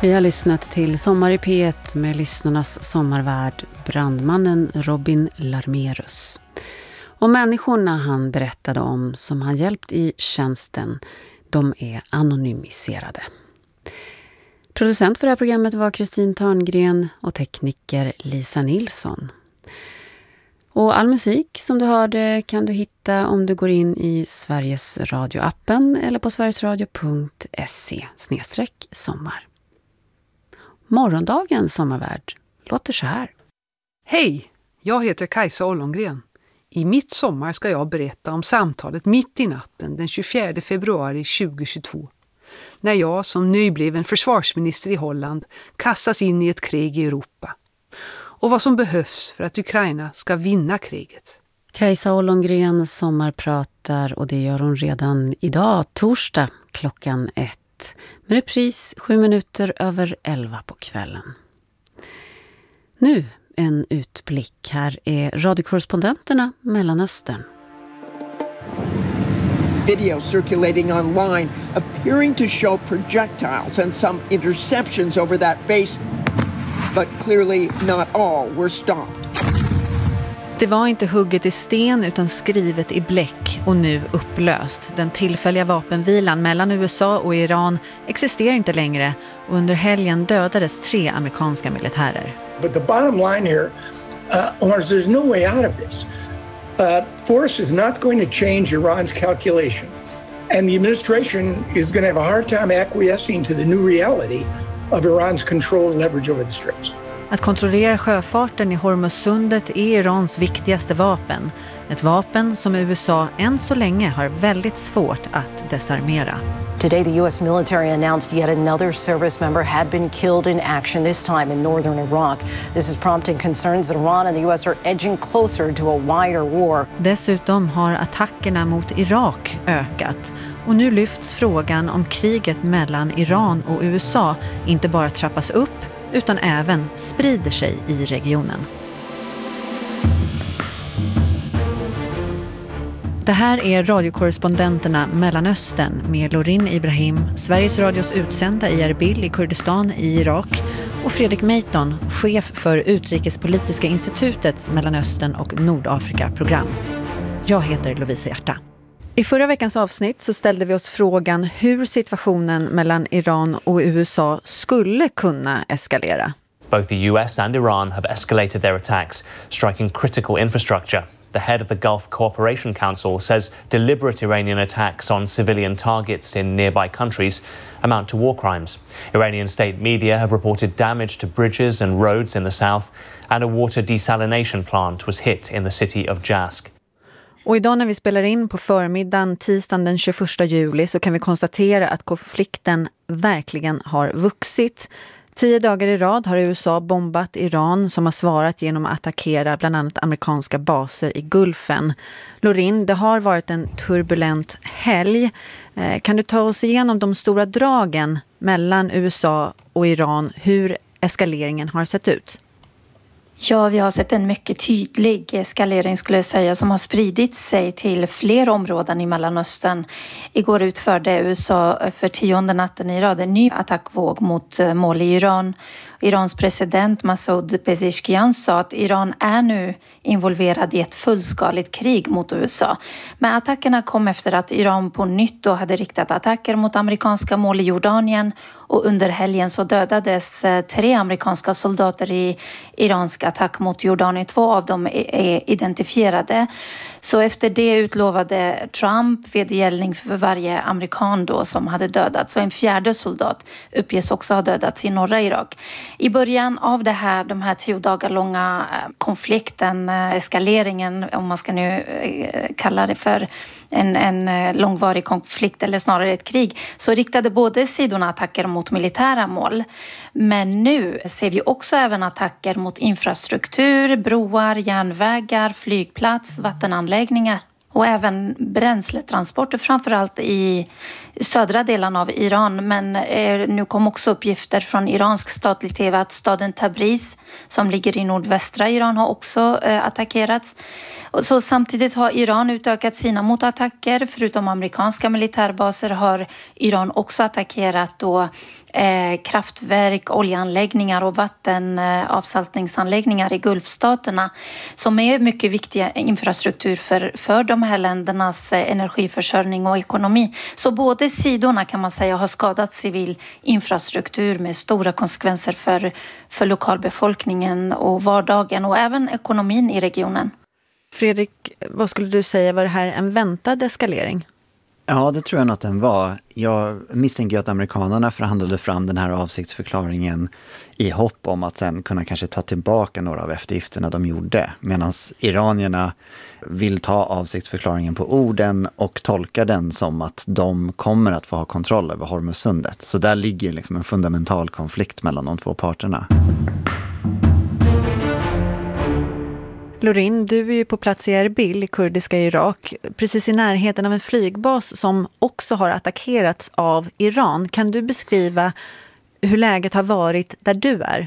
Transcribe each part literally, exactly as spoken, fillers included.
Vi har lyssnat till Sommar i P ett med lyssnarnas sommarvärd, brandmannen Robin Larmerus. Och människorna han berättade om som han hjälpt i tjänsten, de är anonymiserade. Producent för det här programmet var Kristin Törngren och tekniker Lisa Nilsson. Och all musik som du hörde kan du hitta om du går in i Sveriges Radio-appen eller på sverigesradio punkt se slash sommar. Morgondagens sommarvärld låter så här. Hej, jag heter Kajsa Ollongren. I mitt sommar ska jag berätta om samtalet mitt i natten den tjugofjärde februari tjugohundratjugotvå. När jag som nybliven försvarsminister i Holland kastas in i ett krig i Europa. Och vad som behövs för att Ukraina ska vinna kriget. Kajsa Ollongren sommarpratar och det gör hon redan idag, torsdag klockan ett. Med repris sju minuter över elva på kvällen. Nu en utblick. Här är radiokorrespondenterna Mellanöstern. Video circulating online appearing to show projectiles and some interceptions over that base, but clearly not all were stopped. Det var inte hugget i sten utan skrivet i bläck och nu upplöst. Den tillfälliga vapenvilan mellan U S A och Iran existerar inte längre och under helgen dödades tre amerikanska militärer. But the bottom line here uh, is there's no way out of this. Uh, force is not going to change Iran's calculation. And the administration is going to have a hard time acquiescing to the new reality of Iran's control and leverage over the Straits. Att kontrollera sjöfarten i Hormuzsundet är Irans viktigaste vapen. Ett vapen som U S A än så länge har väldigt svårt att desarmera. Today, the U S military announced yet another service member had been killed in action, this time in northern Iraq. This is prompting concerns that Iran and the U S are edging closer to a wider war. Dessutom har attackerna mot Irak ökat. Och nu lyfts frågan om kriget mellan Iran och U S A inte bara trappas upp utan även sprider sig i regionen. Det här är radiokorrespondenterna Mellanöstern med Lorin Ibrahim, Sveriges Radios utsända i Erbil i Kurdistan i Irak och Fredrik Meiton, chef för Utrikespolitiska institutets Mellanöstern och Nordafrika-program. Jag heter Lovisa Hjärta. I förra veckans avsnitt så ställde vi oss frågan hur situationen mellan Iran och U S A skulle kunna eskalera. Both the U S and Iran have escalated their attacks, striking critical infrastructure. The head of the Gulf Cooperation Council says deliberate Iranian attacks on civilian targets in nearby countries amount to war crimes. Iranian state media have reported damage to bridges and roads in the south, and a water desalination plant was hit in the city of Jask. Och idag när vi spelar in på förmiddagen tisdagen den tjugoförsta juli så kan vi konstatera att konflikten verkligen har vuxit. Tio dagar i rad har U S A bombat Iran som har svarat genom att attackera bland annat amerikanska baser i Gulfen. Lorin, det har varit en turbulent helg. Kan du ta oss igenom de stora dragen mellan U S A och Iran, hur eskaleringen har sett ut? Ja, vi har sett en mycket tydlig eskalering skulle jag säga som har spridit sig till fler områden i Mellanöstern. Igår utförde U S A för tionde natten i rad en ny attackvåg mot mål i Iran. Irans president Masoud Pezeshkian sa att Iran är nu involverad i ett fullskaligt krig mot U S A. Men attackerna kom efter att Iran på nytt då hade riktat attacker mot amerikanska mål i Jordanien och under helgen så dödades tre amerikanska soldater i iransk attack mot Jordanien. Två av dem är identifierade. Så efter det utlovade Trump vedergällning för varje amerikan då som hade dödats. Så en fjärde soldat uppges också ha dödats i norra Irak. I början av det här, de här tio dagar långa konflikten, eskaleringen, om man ska nu kalla det för en, en långvarig konflikt eller snarare ett krig, så riktade både sidorna attacker mot militära mål. Men nu ser vi också även attacker mot infrastruktur, broar, järnvägar, flygplats, vattenanläggningar Och även bränsletransporter, framförallt i södra delen av Iran. Men eh, nu kom också uppgifter från iransk statlig tv att staden Tabriz, som ligger i nordvästra Iran, har också eh, attackerats. Och så samtidigt har Iran utökat sina motattacker. Förutom amerikanska militärbaser har Iran också attackerat då, eh, kraftverk, oljeanläggningar och vattenavsaltningsanläggningar i Gulfstaterna, som är mycket viktiga infrastruktur för, för de här ländernas energiförsörjning och ekonomi. Så både sidorna, kan man säga, har skadat civil infrastruktur med stora konsekvenser för, för lokalbefolkningen och vardagen och även ekonomin i regionen. Fredrik, vad skulle du säga, var det här en väntad eskalering? Ja, det tror jag nog att den var. Jag misstänker att amerikanerna förhandlade fram den här avsiktsförklaringen i hopp om att sen kunna kanske ta tillbaka några av eftergifterna de gjorde. Medan iranierna vill ta avsiktsförklaringen på orden och tolka den som att de kommer att få ha kontroll över Hormuzsundet. Så där ligger liksom en fundamental konflikt mellan de två parterna. Lorin, du är ju på plats i Erbil i kurdiska Irak, precis i närheten av en flygbas som också har attackerats av Iran. Kan du beskriva hur läget har varit där du är?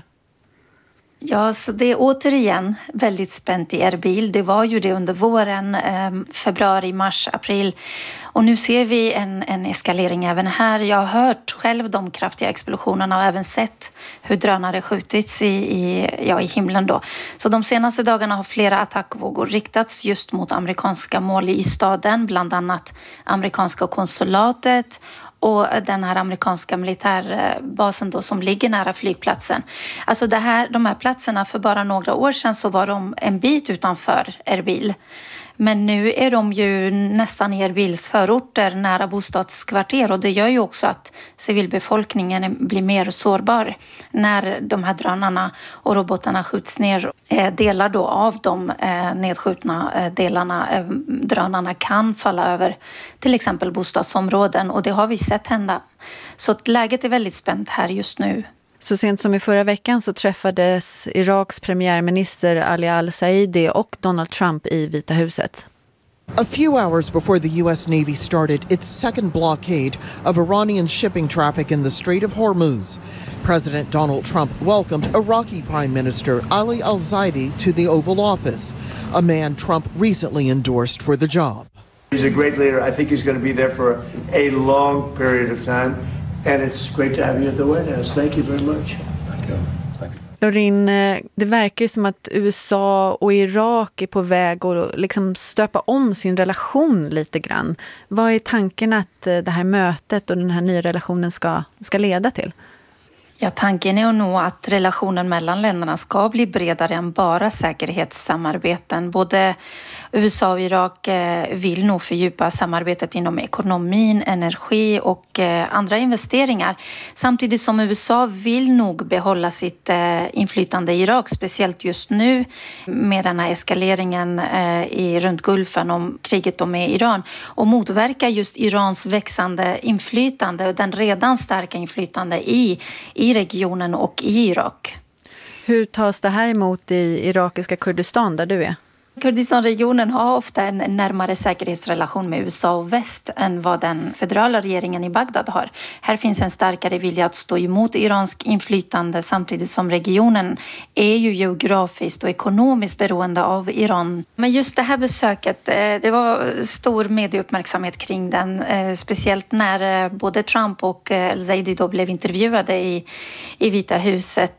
Ja, så det är återigen väldigt spänt i Erbil. Det var ju det under våren, eh, februari, mars, april. Och nu ser vi en, en eskalering även här. Jag har hört själv de kraftiga explosionerna och även sett hur drönare skjutits i, i, ja, i himlen då. Så de senaste dagarna har flera attackvågor riktats just mot amerikanska mål i staden, bland annat amerikanska konsulatet och den här amerikanska militärbasen då, som ligger nära flygplatsen. Alltså det här, de här platserna, för bara några år sedan så var de en bit utanför Erbil. Men nu är de ju nästan i Erbils förorter, nära bostadskvarter, och det gör ju också att civilbefolkningen blir mer sårbar när de här drönarna och robotarna skjuts ner. Delar då av de nedskjutna delarna, drönarna, kan falla över till exempel bostadsområden, och det har vi sett hända. Så att läget är väldigt spänt här just nu. Så sent som i förra veckan så träffades Iraks premiärminister Ali al-Saidi och Donald Trump i Vita huset. A few hours before the U S Navy started its second blockade of Iranian shipping traffic in the Strait of Hormuz, President Donald Trump welcomed Iraqi Prime Minister Ali al-Zaidi to the Oval Office, a man Trump recently endorsed for the job. He's a great leader. I think he's going to be there for a long period of time. And it's great to have you at the White House. Thank you very much. Thank you. Thank you. Lorin, det verkar ju som att U S A och Irak är på väg att liksom stöpa om sin relation lite grann. Vad är tanken att det här mötet och den här nya relationen ska, ska leda till? Ja, tanken är nog att relationen mellan länderna ska bli bredare än bara säkerhetssamarbeten. Både U S A och Irak vill nog fördjupa samarbetet inom ekonomin, energi och andra investeringar. Samtidigt som U S A vill nog behålla sitt inflytande i Irak, speciellt just nu med den här eskaleringen i runt Gulfen om kriget med Iran, och motverka just Irans växande inflytande och den redan starka inflytande i, i regionen och i Irak. Hur tas det här emot i irakiska Kurdistan där du är? Kurdistanregionen har ofta en närmare säkerhetsrelation med U S A och väst än vad den federala regeringen i Bagdad har. Här finns en starkare vilja att stå emot iransk inflytande, samtidigt som regionen är ju geografiskt och ekonomiskt beroende av Iran. Men just det här besöket, det var stor medieuppmärksamhet kring den, speciellt när både Trump och al-Zaidi då blev intervjuade i, i Vita huset.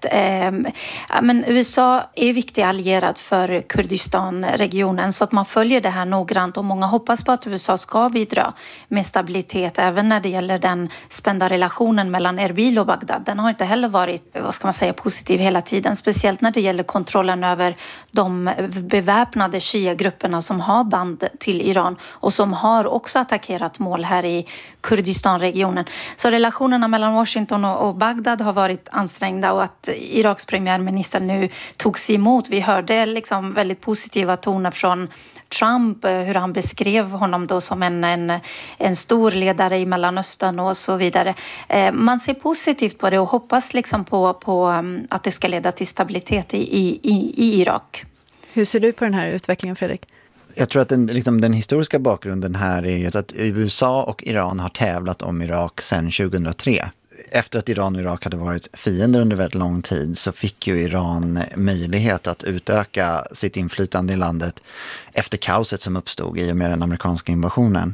Men U S A är viktig allierad för Kurdistan regionen, så att man följer det här noggrant, och många hoppas på att U S A ska bidra med stabilitet även när det gäller den spända relationen mellan Erbil och Bagdad. Den har inte heller varit, vad ska man säga, positiv hela tiden, speciellt när det gäller kontrollen över de beväpnade shia-grupperna som har band till Iran och som har också attackerat mål här i Kurdistanregionen. Så relationerna mellan Washington och Bagdad har varit ansträngda, och att Iraks premiärminister nu togs emot. Vi hörde liksom väldigt positiva toner från Trump, hur han beskrev honom då som en, en, en stor ledare i Mellanöstern och så vidare. Man ser positivt på det och hoppas liksom på, på att det ska leda till stabilitet i, i, i Irak. Hur ser du på den här utvecklingen, Fredrik? Jag tror att den, liksom, den historiska bakgrunden här är att U S A och Iran har tävlat om Irak sedan tjugohundratre. Efter att Iran och Irak hade varit fiender under väldigt lång tid så fick ju Iran möjlighet att utöka sitt inflytande i landet efter kaoset som uppstod i och med den amerikanska invasionen.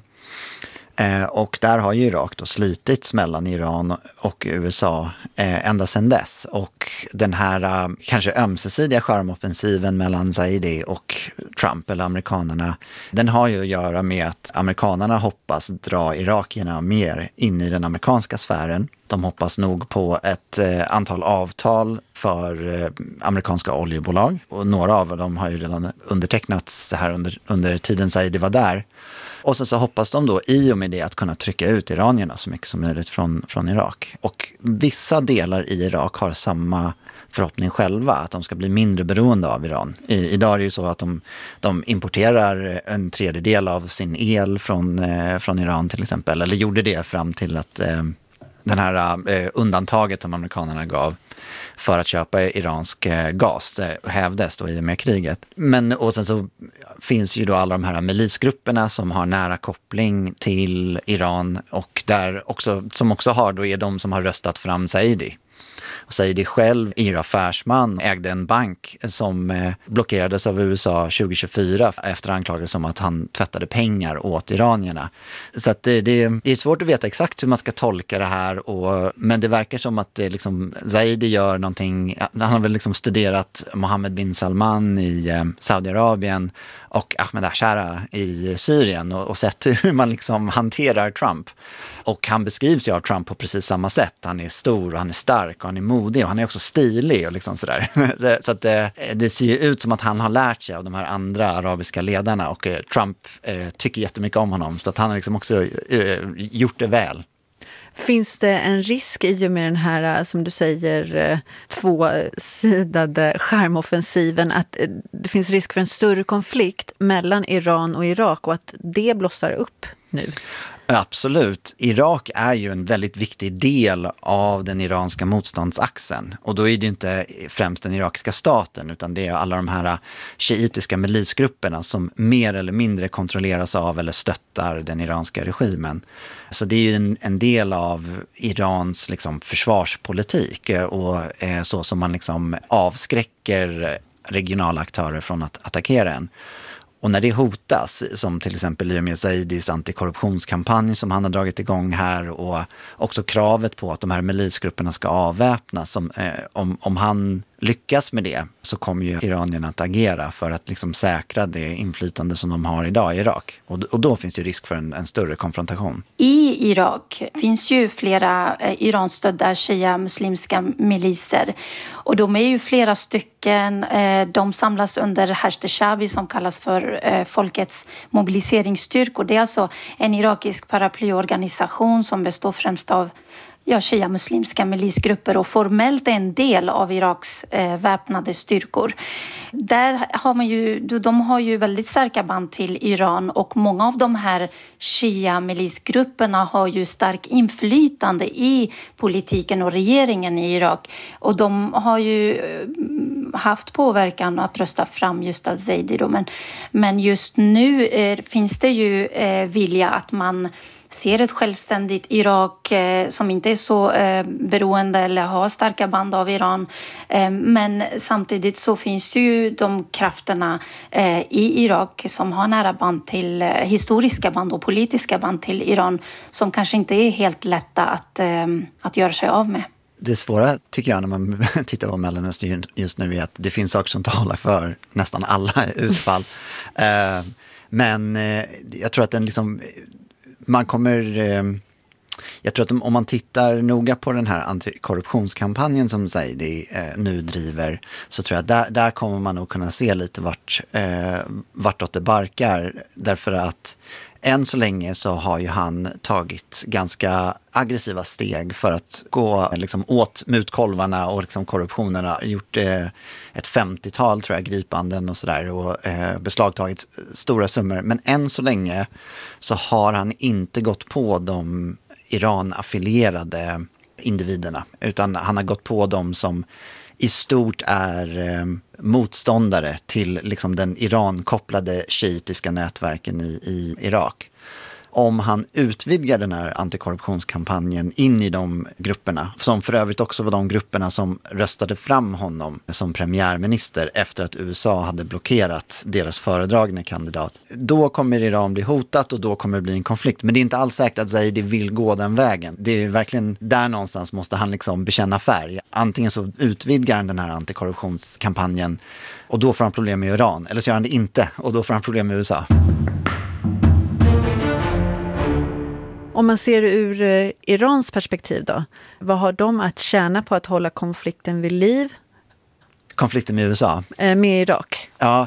Eh, och där har ju Irak då slitits mellan Iran och U S A eh, ända sedan dess. Och den här eh, kanske ömsesidiga charmoffensiven mellan Zaidi och Trump eller amerikanerna, den har ju att göra med att amerikanerna hoppas dra irakierna mer in i den amerikanska sfären. De hoppas nog på ett eh, antal avtal för eh, amerikanska oljebolag. Och några av dem har ju redan undertecknats här under, under tiden Zaidi var där. Och sen så hoppas de då i och med det att kunna trycka ut iranierna så mycket som möjligt från, från Irak. Och vissa delar i Irak har samma förhoppning själva, att de ska bli mindre beroende av Iran. I, idag är det ju så att de, de importerar en tredjedel av sin el från, eh, från Iran till exempel. Eller gjorde det fram till att eh, den här eh, undantaget som amerikanerna gav för att köpa iransk gas hävdes då i och med kriget. Men och sen så finns ju då alla de här milisgrupperna som har nära koppling till Iran och där också, som också har då är de som har röstat fram Zaidi. Och Zaidi själv är ju affärsman, ägde en bank som blockerades av U S A tjugo tjugofyra efter anklagelser om att han tvättade pengar åt iranierna. Så att det, det, det är svårt att veta exakt hur man ska tolka det här, och, men det verkar som att det liksom, Zaidi gör någonting, han har väl liksom studerat Mohammed bin Salman i eh, Saudiarabien och Ahmed Ashara i Syrien och, och sett hur man liksom hanterar Trump. Och han beskrivs ju av Trump på precis samma sätt. Han är stor och han är stark och han är modig och han är också stilig och liksom sådär. Så att det, det ser ju ut som att han har lärt sig av de här andra arabiska ledarna och eh, Trump eh, tycker jättemycket om honom. Så att han har liksom också eh, gjort det väl. Finns det en risk i och med den här, som du säger, tvåsidade skärmoffensiven, att det finns risk för en större konflikt mellan Iran och Irak och att det blossar upp nu? Absolut. Irak är ju en väldigt viktig del av den iranska motståndsaxeln. Och då är det inte främst den irakiska staten, utan det är alla de här shiitiska milisgrupperna som mer eller mindre kontrolleras av eller stöttar den iranska regimen. Så det är ju en, en del av Irans liksom, försvarspolitik och eh, så som man liksom avskräcker regionala aktörer från att attackera en. Och när det hotas, som till exempel i och med Zaidis antikorruptionskampanj som han har dragit igång här, och också kravet på att de här milisgrupperna ska avväpnas, som, eh, om, om han lyckas med det så kommer ju iranierna att agera för att liksom säkra det inflytande som de har idag i Irak. Och, och då finns ju risk för en, en större konfrontation. I Irak finns ju flera eh, Iran-stödda shia-muslimska miliser. Och de är ju flera stycken. Eh, de samlas under Hashd Shabi som kallas för eh, folkets mobiliseringsstyrkor. Det är alltså en irakisk paraplyorganisation som består främst av ja, shia-muslimska milisgrupper och formellt en del av Iraks eh, väpnade styrkor. Där har man ju, de har ju väldigt starka band till Iran och många av de här shia-milisgrupperna har ju stark inflytande i politiken och regeringen i Irak. Och de har ju haft påverkan att rösta fram just al-Zaidi då. Men, men just nu eh, finns det ju eh, vilja att man ser ett självständigt Irak eh, som inte är så eh, beroende eller har starka band av Iran. Eh, men samtidigt så finns ju de krafterna eh, i Irak som har nära band till eh, historiska band och politiska band till Iran som kanske inte är helt lätta att, eh, att göra sig av med. Det svåra tycker jag när man tittar på Mellanöstern just nu är att det finns saker som talar för nästan alla utfall. eh, men eh, jag tror att den liksom... Man kommer, eh, jag tror att om man tittar noga på den här antikorruptionskampanjen som Zaidi eh, nu driver, så tror jag att där, där kommer man nog kunna se lite vart, eh, vartåt det barkar. Därför att än så länge så har ju han tagit ganska aggressiva steg för att gå liksom åt mutkolvarna och liksom korruptionerna. Gjort eh, ett femtiotal tror jag gripanden och sådär och eh, beslagtagit stora summor. Men än så länge så har han inte gått på de Iran-affilierade individerna, utan han har gått på dem som i stort är eh, motståndare till liksom den Iran-kopplade shiitiska nätverken i, i Irak. Om han utvidgar den här antikorruptionskampanjen in i de grupperna, som för övrigt också var de grupperna som röstade fram honom som premiärminister efter att U S A hade blockerat deras föredragna kandidat, då kommer Iran bli hotat och då kommer det bli en konflikt. Men det är inte alls säkert att Zaidi vill gå den vägen. Det är verkligen där någonstans måste han liksom bekänna färg. Antingen så utvidgar han den här antikorruptionskampanjen och då får han problem med Iran, eller så gör han det inte och då får han problem med U S A. Om man ser ur eh, Irans perspektiv då, vad har de att tjäna på att hålla konflikten vid liv? Konflikten med U S A? Eh, med Irak? Ja,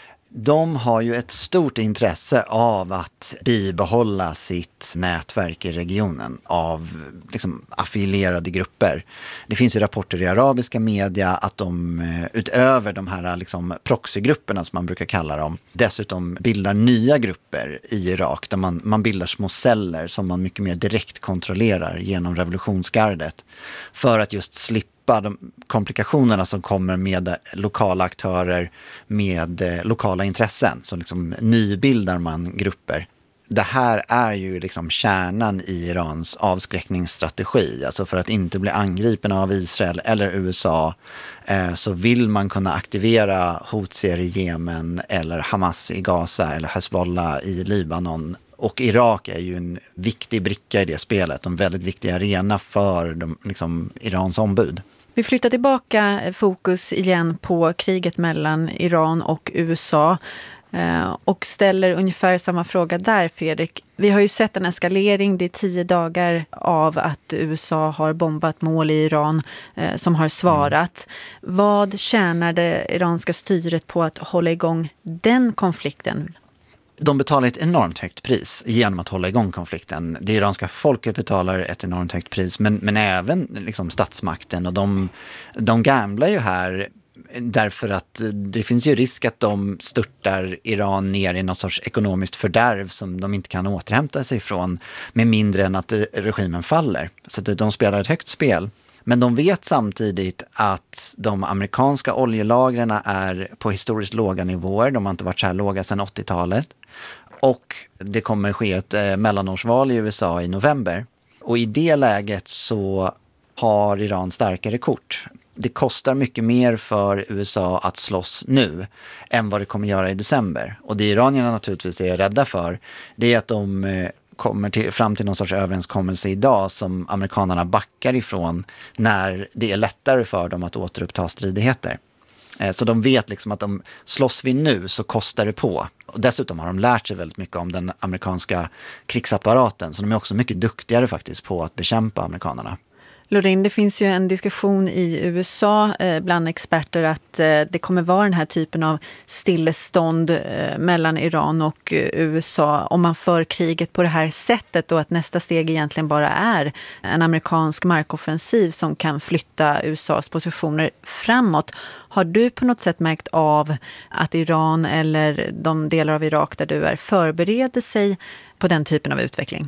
de har ju ett stort intresse av att bibehålla sitt nätverk i regionen av liksom, affilierade grupper. Det finns ju rapporter i arabiska media att de utöver de här liksom, proxygrupperna som man brukar kalla dem dessutom bildar nya grupper i Irak där man, man bildar små celler som man mycket mer direkt kontrollerar genom revolutionsgardet för att just slippa de komplikationerna som kommer med lokala aktörer med lokala intressen. Så liksom nybildar man grupper. Det här är ju liksom kärnan i Irans avskräckningsstrategi. Alltså för att inte bli angripen av Israel eller U S A eh, så vill man kunna aktivera Houtsier i Jemen eller Hamas i Gaza eller Hezbollah i Libanon. Och Irak är ju en viktig bricka i det spelet. En väldigt viktig arena för de, liksom, Irans ombud. Vi flyttar tillbaka fokus igen på kriget mellan Iran och U S A och ställer ungefär samma fråga där, Fredrik. Vi har ju sett en eskalering, det är tio dagar av att U S A har bombat mål i Iran som har svarat. Mm. Vad tjänar det iranska styret på att hålla igång den konflikten? De betalar ett enormt högt pris genom att hålla igång konflikten. Det iranska folket betalar ett enormt högt pris, men, men även liksom statsmakten. Och de, de gamblar ju här därför att det finns ju risk att de störtar Iran ner i något sorts ekonomiskt fördärv som de inte kan återhämta sig från med mindre än att regimen faller. Så att de spelar ett högt spel. Men de vet samtidigt att de amerikanska oljelagren är på historiskt låga nivåer. De har inte varit så här låga sedan åttiotalet. Och det kommer ske ett eh, mellanårsval i U S A i november. Och i det läget så har Iran starkare kort. Det kostar mycket mer för U S A att slåss nu än vad det kommer göra i december. Och det iranierna naturligtvis är rädda för, det är att de eh, kommer till, fram till någon sorts överenskommelse idag som amerikanerna backar ifrån när det är lättare för dem att återuppta stridigheter. Så de vet liksom att om slåss vi nu så kostar det på. Och dessutom har de lärt sig väldigt mycket om den amerikanska krigsapparaten. Så de är också mycket duktigare faktiskt på att bekämpa amerikanerna. Loreen, det finns ju en diskussion i U S A eh, bland experter att eh, det kommer vara den här typen av stillestånd eh, mellan Iran och eh, U S A om man för kriget på det här sättet och att nästa steg egentligen bara är en amerikansk markoffensiv som kan flytta U S A:s positioner framåt. Har du på något sätt märkt av att Iran eller de delar av Irak där du är förbereder sig på den typen av utveckling?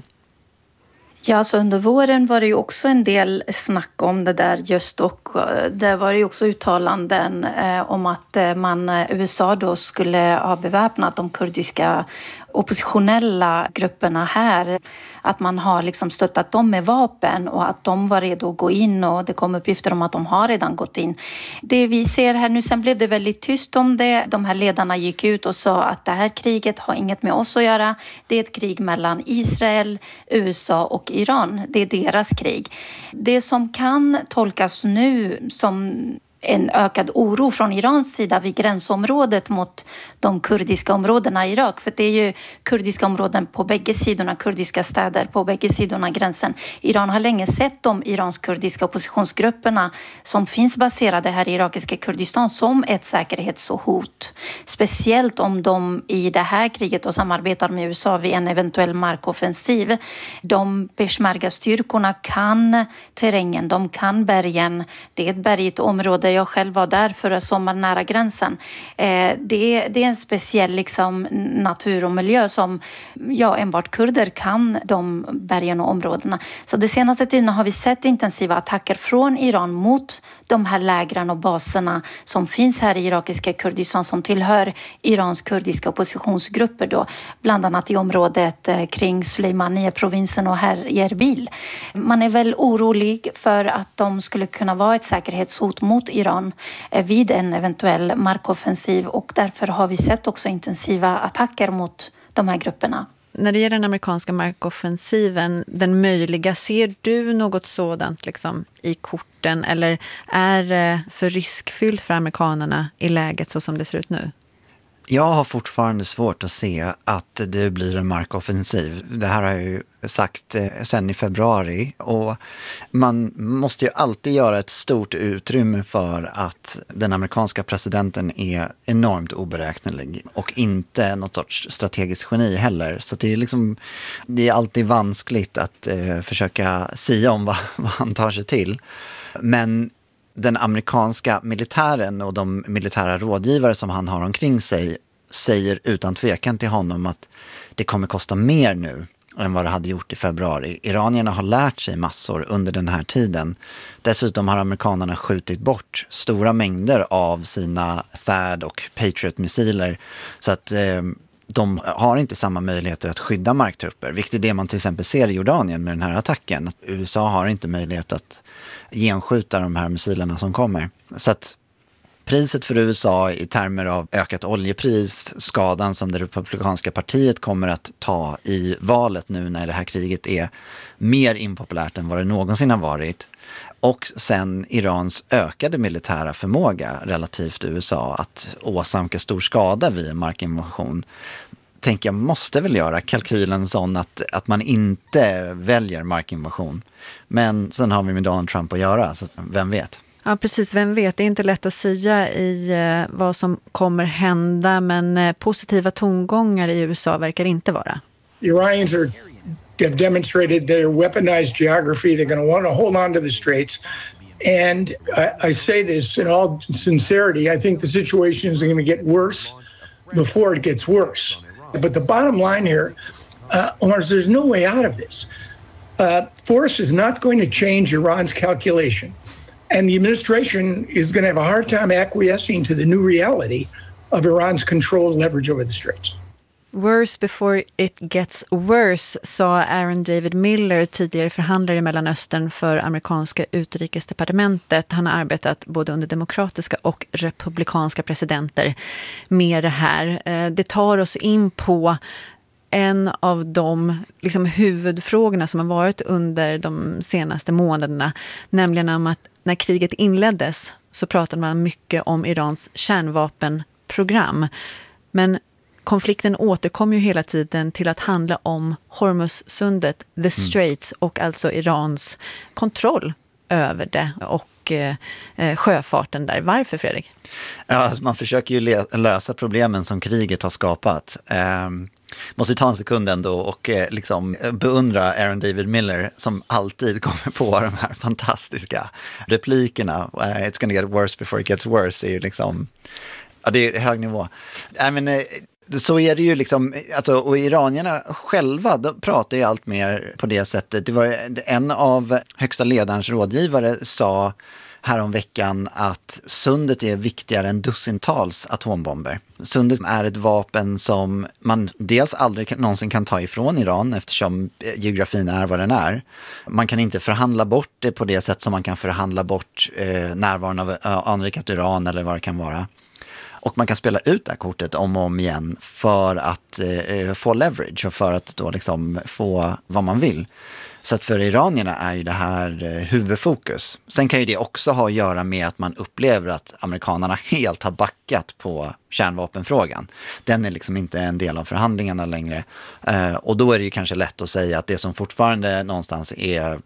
Ja, så under våren var det ju också en del snack om det där just och det var ju också uttalanden eh, om att man, U S A då skulle ha beväpnat de kurdiska oppositionella grupperna här. Att man har liksom stöttat dem med vapen och att de var redo att gå in och det kom uppgifter om att de har redan gått in. Det vi ser här nu, sen blev det väldigt tyst om det. De här ledarna gick ut och sa att det här kriget har inget med oss att göra. Det är ett krig mellan Israel, U S A och Iran. Det är deras krig. Det som kan tolkas nu som en ökad oro från Irans sida vid gränsområdet mot de kurdiska områdena i Irak. För det är ju kurdiska områden på bägge sidorna, kurdiska städer på bägge sidorna gränsen. Iran har länge sett de iransk-kurdiska oppositionsgrupperna som finns baserade här i irakiska Kurdistan som ett säkerhetshot. Speciellt om de i det här kriget och samarbetar med U S A vid en eventuell markoffensiv. De peshmerga-styrkorna kan terrängen, de kan bergen. Det är ett bergigt område. jag själv var där förra sommaren nära gränsen. Eh, det, det är en speciell liksom, natur och miljö som ja, enbart kurder kan, de bergen och områdena. Så de senaste tiden har vi sett intensiva attacker från Iran mot de här lägren och baserna som finns här i irakiska Kurdistan som tillhör Irans kurdiska oppositionsgrupper då, bland annat i området eh, kring Suleimaniye-provinsen och här i Erbil. Man är väl orolig för att de skulle kunna vara ett säkerhetshot mot Iran eh, vid en eventuell markoffensiv och därför har vi sett också intensiva attacker mot de här grupperna. När det gäller den amerikanska markoffensiven, den möjliga, ser du något sådant liksom, i korten eller är det för riskfyllt för amerikanerna i läget så som det ser ut nu? Jag har fortfarande svårt att se att det blir en markoffensiv. Det här har jag ju sagt sedan i februari och man måste ju alltid göra ett stort utrymme för att den amerikanska presidenten är enormt oberäknelig och inte något sorts strategiskt geni heller. Så det är liksom, det är alltid vanskligt att eh, försöka sia om vad, vad han tar sig till. Men den amerikanska militären och de militära rådgivare som han har omkring sig säger utan tvekan till honom att det kommer kosta mer nu än vad det hade gjort i februari. Iranierna har lärt sig massor under den här tiden. Dessutom har amerikanerna skjutit bort stora mängder av sina T H A A D och Patriot-missiler så att eh, de har inte samma möjligheter att skydda marktrupper. Vilket är det man till exempel ser i Jordanien med den här attacken. U S A har inte möjlighet att genskjuta de här missilerna som kommer. Så att priset för U S A i termer av ökat oljepris, skadan som det republikanska partiet kommer att ta i valet nu när det här kriget är mer impopulärt än vad det någonsin har varit. Och sen Irans ökade militära förmåga relativt U S A att åsamka stor skada vid en markinvasion. Tänker jag måste väl göra kalkylen sån att, att man inte väljer markinvasion. Men sen har vi med Donald Trump att göra, så vem vet? Ja, precis. Vem vet? Det är inte lätt att säga i eh, vad som kommer hända, men eh, positiva tongångar i U S A verkar inte vara. The Iranians are, have demonstrated their weaponized geography. They're going to want to hold on to the straits. And I, I say this in all sincerity. I think the situation is going to get worse before it gets worse. But the bottom line here, uh, Omar, there's no way out of this. Uh, force is not going to change Iran's calculation. And the administration is going to have a hard time acquiescing to the new reality of Iran's control and leverage over the straits. Worse before it gets worse, sa Aaron David Miller, tidigare förhandlare i Mellanöstern för amerikanska utrikesdepartementet. Han har arbetat både under demokratiska och republikanska presidenter med det här. Det tar oss in på en av de liksom, huvudfrågorna som har varit under de senaste månaderna, nämligen om att när kriget inleddes så pratade man mycket om Irans kärnvapenprogram. Men konflikten återkom ju hela tiden till att handla om Hormuzsundet, The Straits, mm. och alltså Irans kontroll över det och eh, sjöfarten där. Varför, Fredrik? Ja, alltså man försöker ju le- lösa problemen som kriget har skapat. Eh, måste ta en sekund ändå och eh, liksom beundra Aaron David Miller som alltid kommer på de här fantastiska replikerna. Uh, It's gonna get worse before it gets worse är ju liksom, ja, det är hög nivå. I mean, eh, så är det ju liksom, alltså, och iranierna själva de pratar ju allt mer på det sättet. Det var en av högsta ledarens rådgivare sa härom veckan att sundet är viktigare än dussintals atombomber. Sundet är ett vapen som man dels aldrig någonsin kan ta ifrån Iran eftersom geografin är vad den är. Man kan inte förhandla bort det på det sätt som man kan förhandla bort eh, närvaron av eh, anrikat uran eller vad det kan vara. Och man kan spela ut det här kortet om och om igen för att eh, få leverage och för att då liksom få vad man vill. Så att för iranierna är ju det här eh, huvudfokus. Sen kan ju det också ha att göra med att man upplever att amerikanerna helt har backat på kärnvapenfrågan. Den är liksom inte en del av förhandlingarna längre. Eh, och då är det ju kanske lätt att säga att det som fortfarande någonstans är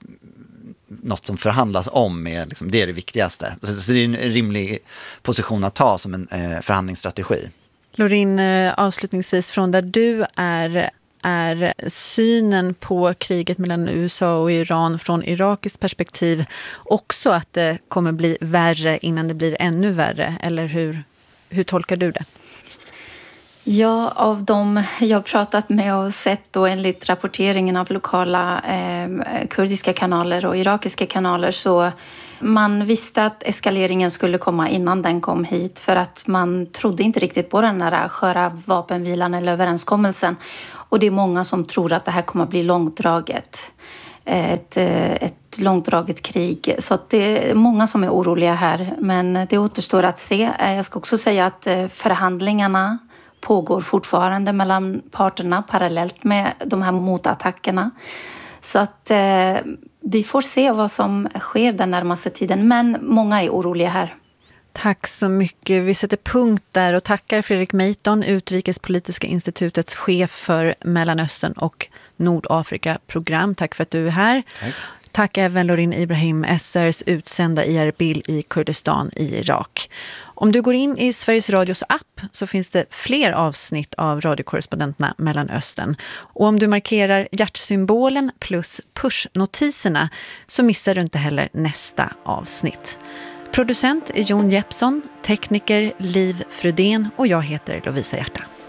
något som förhandlas om är liksom, det är det viktigaste. Så det är en rimlig position att ta som en eh, förhandlingsstrategi. Lorin, avslutningsvis från där du är, är synen på kriget mellan U S A och Iran från irakiskt perspektiv också att det kommer bli värre innan det blir ännu värre? Eller hur, hur tolkar du det? Ja, av de jag har pratat med och sett då enligt rapporteringen av lokala eh, kurdiska kanaler och irakiska kanaler, så man visste att eskaleringen skulle komma innan den kom hit, för att man trodde inte riktigt på den här sköra vapenvilan eller överenskommelsen. Och det är många som tror att det här kommer att bli långdraget. Ett, ett långdraget krig. Så att det är många som är oroliga här, men det återstår att se. Jag ska också säga att förhandlingarna pågår fortfarande mellan parterna parallellt med de här motattackerna. Så att eh, vi får se vad som sker den närmaste tiden. Men många är oroliga här. Tack så mycket. Vi sätter punkt där och tackar Fredrik Meiton, Utrikespolitiska institutets chef för Mellanöstern och Nordafrika-program. Tack för att du är här. Tack. Tack även Lorin Ibrahim, S R:s utsända i Erbil i Kurdistan i Irak. Om du går in i Sveriges Radios app så finns det fler avsnitt av radiokorrespondenterna Mellanöstern. Och om du markerar hjärtsymbolen plus pushnotiserna så missar du inte heller nästa avsnitt. Producent är Jon Jeppsson, tekniker Liv Frödén och jag heter Lovisa Hjärta.